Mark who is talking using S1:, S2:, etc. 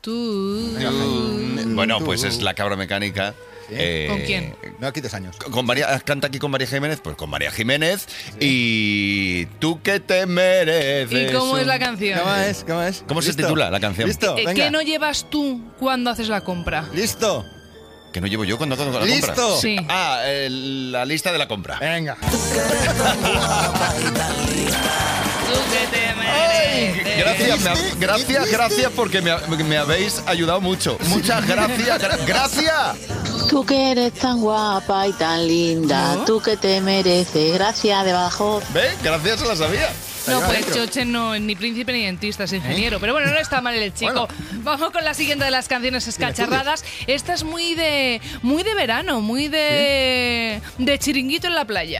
S1: Bueno, pues es La Cabra Mecánica.
S2: ¿Sí?
S1: ¿Con
S2: quién? No quites años.
S1: Canta aquí con María Jiménez, pues con María Jiménez. Sí. Y tú que te mereces.
S3: ¿Y cómo es la canción?
S2: ¿Cómo es?
S1: ¿Cómo se titula la canción?
S2: Listo, venga.
S3: ¿Qué no llevas tú cuando haces la compra?
S2: Listo.
S1: ¿Que no llevo yo cuando hago la compra?
S2: ¡Listo!
S3: Sí.
S1: La lista de la compra.
S2: Venga.
S3: Tú que te mereces.
S1: Gracias porque me habéis ayudado mucho. Muchas gracias. ¡Gracias!
S4: Tú que eres tan guapa y tan linda, ¿no? Tú que te mereces, gracias debajo.
S1: ¿Ves? Gracias, se la sabía.
S3: No, pues Choche no es ni príncipe ni dentista, es ingeniero. Pero bueno, no está mal el chico. Bueno. Vamos con la siguiente de las canciones escacharradas. Esta es muy de verano, muy de chiringuito en la playa.